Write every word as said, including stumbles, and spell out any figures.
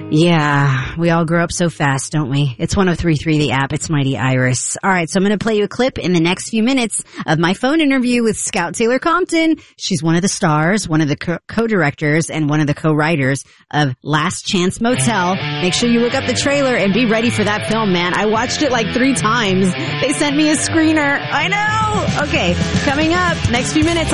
Yeah, we all grow up so fast, don't we? It's one oh three point three The App. It's Mighty Iris. All right, so I'm going to play you a clip in the next few minutes of my phone interview with Scout Taylor Compton. She's one of the stars, one of the co- co-directors, and one of the co-writers of Last Chance Motel. Make sure you look up the trailer and be ready for that film, man. I watched it like three times. They sent me a screener. I know. Okay, coming up next few minutes.